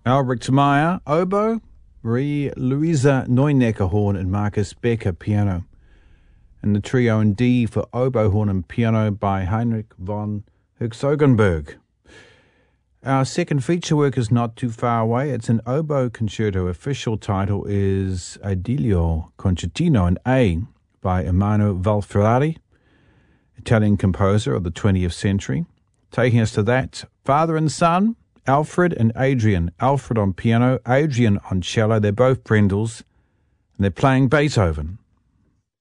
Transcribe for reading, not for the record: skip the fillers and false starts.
Albrecht Meyer, oboe, Luisa Neunecker, horn, and Marcus Becker, piano. And the trio in D for oboe, horn, and piano by Heinrich von Herzogenberg. Our second feature work is not too far away. It's an oboe concerto. Official title is Idilio Concertino in A by Ermanno Valferrari, Italian composer of the 20th century. Taking us to that, father and son, Alfred and Adrian. Alfred on piano, Adrian on cello. They're both Brendels, and they're playing Beethoven.